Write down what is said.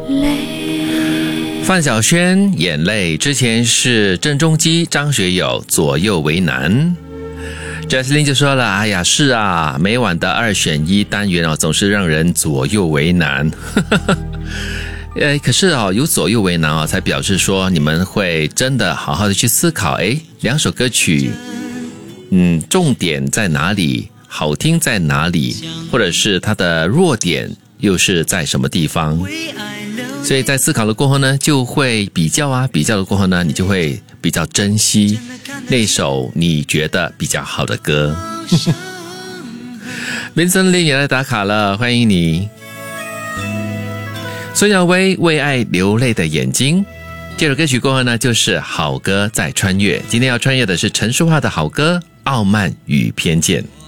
范晓萱眼泪，之前是郑中基、张学友左右为难。Jesslyn 就说了，哎呀，是啊，每晚的2选1单元哦，总是让人左右为难。可是有左右为难才表示说你们会真的好好的去思考，两首歌曲，重点在哪里，好听在哪里，或者是它的弱点又是在什么地方。所以在思考了过后呢，就会比较了过后呢，你就会比较珍惜那首你觉得比较好的歌。Vincent Lin 也来打卡了，欢迎你。孙耀威为爱流泪的眼睛，这首歌曲过后呢，就是好歌在穿越。今天要穿越的是陈淑桦的好歌《傲慢与偏见》。